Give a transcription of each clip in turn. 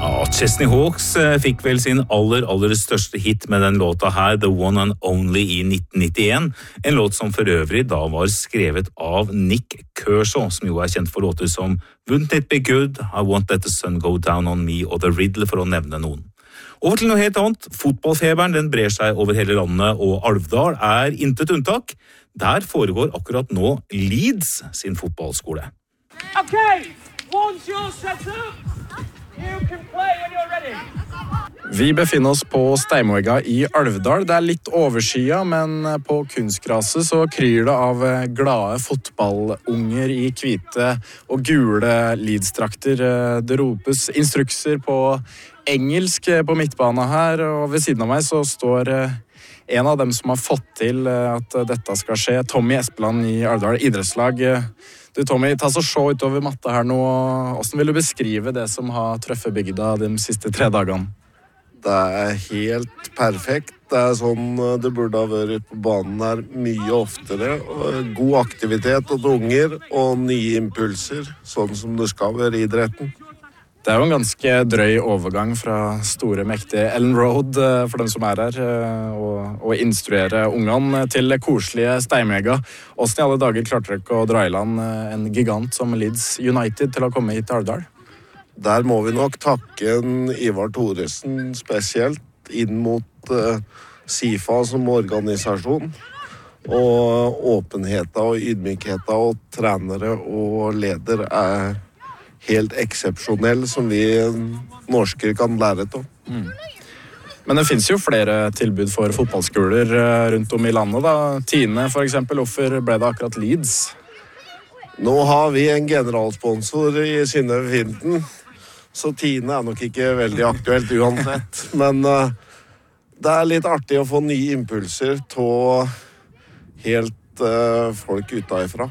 Ja, Chesney Hawks fikk vel sin aller største hit med den låta her, The One and Only, i 1991. En låt som for øvrig da var skrevet av Nick Kershaw, som jo er kjent for låter som Wouldn't It Be Good, I Won't Let the Sun Go Down on Me og The Riddle, for å nevne noen. Over til noe helt annet. Fotballfeberen den brer seg over hele landet, og Alvdal er intet unntak. Der foregår akkurat nå Leeds sin fotballskole. Okay, once you're set up, you can play when you're ready. Vi befinner oss på Steinmoegga i Alvdal. Det er litt overskya, men på kunstgraset så kryr det av glade fotballunger i hvite og gule Leeds-drakter. Det ropes instrukser på engelsk på midtbanen her, og ved siden av meg så står en av dem som har fått til at dette skal skje, Tommy Espeland i Alvdal idrettslag. Du, Tommy, ta så se utover matta her nå. Hvordan vil du beskrive det som har trøffet bygda de siste 3 dagene? Det er helt perfekt. Det er sånn det burde ha vært på banen her mye oftere. God aktivitet og unger og nye impulser, sånn som det skal være i idretten. Det er jo en ganske drøy overgang fra store, mektige Ellen Road for dem som er her, og instruere ungene til koselige Steinmoegga. Hvordan i alle dager klarte dere ikke å dra i land en gigant som Leeds United til å komme hit til Alvdal? Der må vi nok takke Ivar Thoresen spesielt inn mot SIFA som organisasjon. Og åpenheten og ydmykheten og trenere og leder er helt eksepsjonell, som vi norsker kan lære til. Men det finnes jo flere tilbud for fotballskoler rundt om i landet, da. Tine, for eksempel. Hvorfor ble det akkurat Leeds? Nå har vi en generalsponsor i Synnøve Finden, så Tine er nok ikke veldig aktuelt uansett. Men det er litt artig å få nye impulser til helt folk utenfra.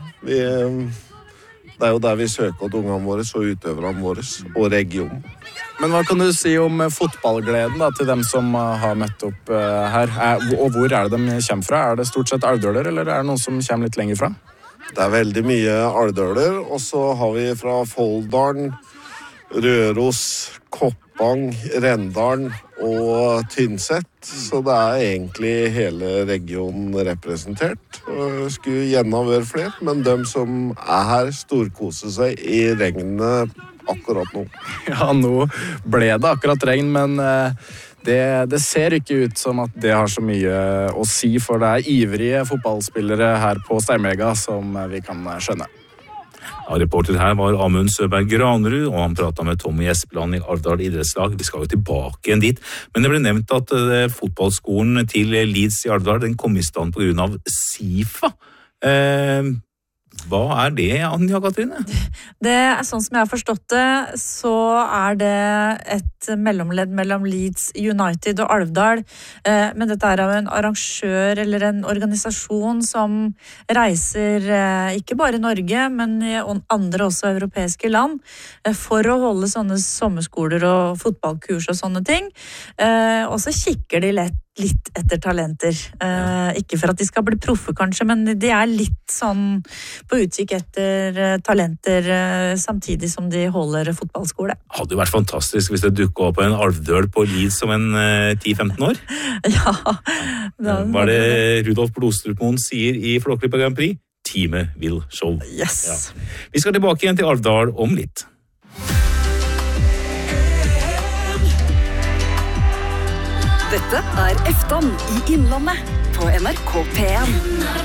Det er jo der vi søker til ungene våre og utøverne våre og regionen. Men hva kan du si om fotballgleden da, til dem som har møtt opp her? Og hvor er det de kommer fra? Er det stort sett alvdøler, eller er det noen som kommer litt lenger fra? Det er veldig mye alvdøler, og så har vi fra Folldalen, Røros, Koppang, Rendalen og Tynset. Så det er egentlig hele regionen representert. Det skulle gjerne vært flere, men de som er her storkoser seg i regnet akkurat nå. Ja, nå ble det akkurat regn, men det ser ikke ut som at det har så mye å si, for det er ivrige fotballspillere her på Steinmoegga som vi kan skjønne. Ja, reporter her var Amund Søberg Granerud, og han pratet med Tommy Espeland i Alvdal idrettslag. Vi skal jo tilbake igjen dit, men det ble nevnt at fotballskolen til Leeds i Alvdal, den kom i stand på grunn av SIFA. Hva er det, Anja Katrine? Det er sånn som jeg har forstått det, så er det et mellomledd mellom Leeds United og Alvdal. Men dette er av en arrangør eller en organisasjon som reiser ikke bare i Norge, men i andre også europeiske land, for å holde sånne sommerskoler og fotballkurs og sånne ting. Og så kikker de litt etter talenter. Ikke for at de skal bli proffe kanskje, men de er litt sånn på utkikk etter talenter samtidig som de holder fotballskole. Det hadde jo vært fantastisk hvis det dukket opp en alvdøl på Leeds som en 10-15 år. Ja. Hva er det Rudolf Blodstrupmoen sier i Flåklypa Grand Prix? Teamet will show. Yes. Ja. Vi skal tilbake igjen til Alvdal om litt. Dette er Eftan i Innlandet på NRK P1.